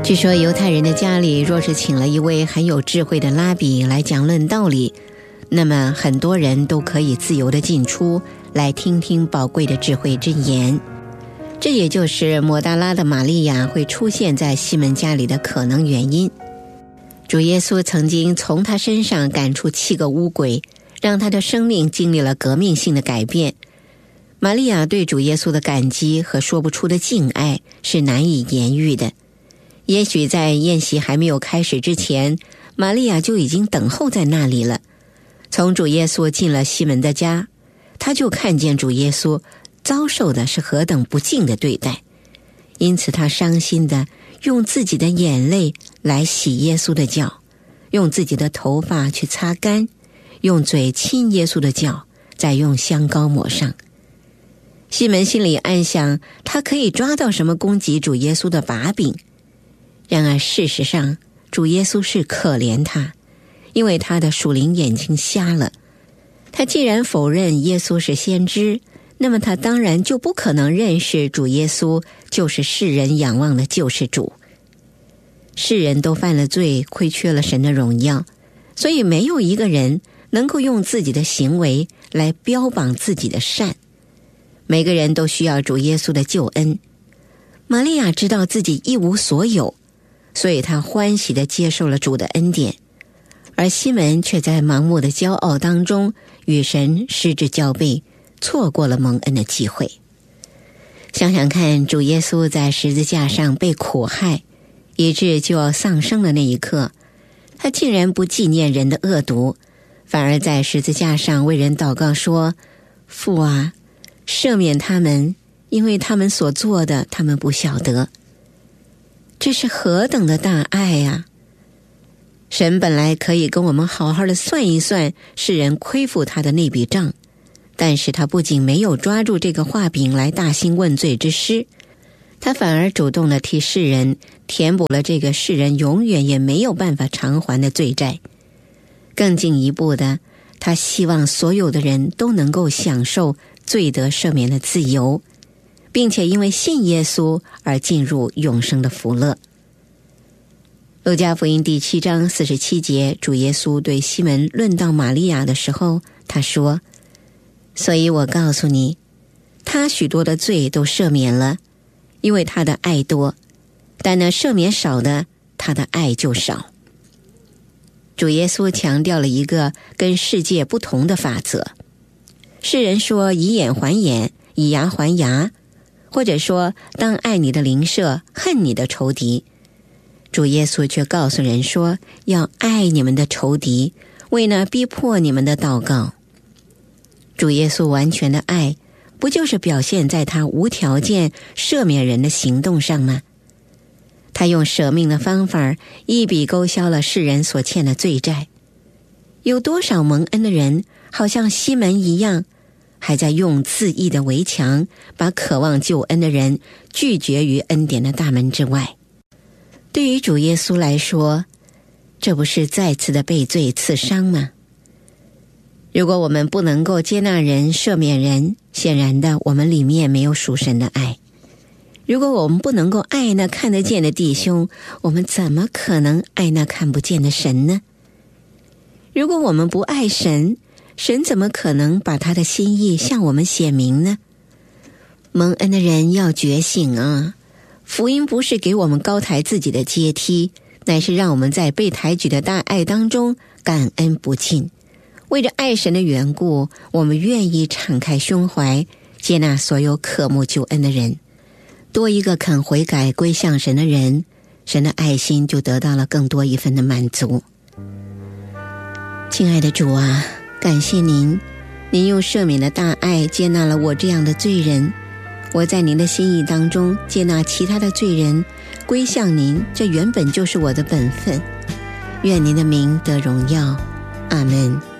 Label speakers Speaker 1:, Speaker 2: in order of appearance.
Speaker 1: 据说犹太人的家里若是请了一位很有智慧的拉比来讲论道理，那么很多人都可以自由地进出来听听宝贵的智慧之言。这也就是抹大拉的玛利亚会出现在西门家里的可能原因。主耶稣曾经从他身上赶出7个污鬼，让他的生命经历了革命性的改变。玛利亚对主耶稣的感激和说不出的敬爱是难以言喻的。也许在宴席还没有开始之前，玛利亚就已经等候在那里了。从主耶稣进了西门的家，他就看见主耶稣遭受的是何等不敬的对待，因此他伤心的用自己的眼泪来洗耶稣的脚，用自己的头发去擦干，用嘴亲耶稣的脚，再用香膏抹上。西门心里暗想，他可以抓到什么攻击主耶稣的把柄。然而事实上，主耶稣是可怜他，因为他的属灵眼睛瞎了。他既然否认耶稣是先知，那么他当然就不可能认识主耶稣就是世人仰望的救世主。世人都犯了罪，亏缺了神的荣耀，所以没有一个人能够用自己的行为来标榜自己的善。每个人都需要主耶稣的救恩。玛利亚知道自己一无所有，所以他欢喜地接受了主的恩典，而西门却在盲目的骄傲当中与神失之交臂，错过了蒙恩的机会。想想看，主耶稣在十字架上被苦害，以致就要丧生的那一刻，他竟然不纪念人的恶毒，反而在十字架上为人祷告说：父啊，赦免他们，因为他们所做的他们不晓得。这是何等的大爱啊！神本来可以跟我们好好的算一算世人亏负他的那笔账，但是他不仅没有抓住这个画饼来大兴问罪之师，他反而主动地替世人填补了这个世人永远也没有办法偿还的罪债。更进一步的，他希望所有的人都能够享受罪得赦免的自由，并且因为信耶稣而进入永生的福乐。路加福音第7章47节，主耶稣对西门论到玛利亚的时候，他说：所以我告诉你，他许多的罪都赦免了，因为他的爱多，但那赦免少的，他的爱就少。主耶稣强调了一个跟世界不同的法则。世人说以眼还眼，以牙还牙，或者说当爱你的邻舍，恨你的仇敌。主耶稣却告诉人说，要爱你们的仇敌，为那逼迫你们的祷告。主耶稣完全的爱，不就是表现在他无条件赦免人的行动上吗？他用舍命的方法，一笔勾销了世人所欠的罪债。有多少蒙恩的人，好像西门一样，还在用自义的围墙，把渴望救恩的人拒绝于恩典的大门之外。对于主耶稣来说，这不是再次的被罪刺伤吗？如果我们不能够接纳人、赦免人，显然的，我们里面没有属神的爱。如果我们不能够爱那看得见的弟兄，我们怎么可能爱那看不见的神呢？如果我们不爱神，神怎么可能把他的心意向我们显明呢？蒙恩的人要觉醒啊！福音不是给我们高抬自己的阶梯，乃是让我们在被抬举的大爱当中感恩不尽。为着爱神的缘故，我们愿意敞开胸怀，接纳所有渴慕救恩的人。多一个肯悔改归向神的人，神的爱心就得到了更多一份的满足。亲爱的主啊，感谢您用赦免的大爱接纳了我这样的罪人。我在您的心意当中接纳其他的罪人归向您，这原本就是我的本分。愿您的名得荣耀。阿们。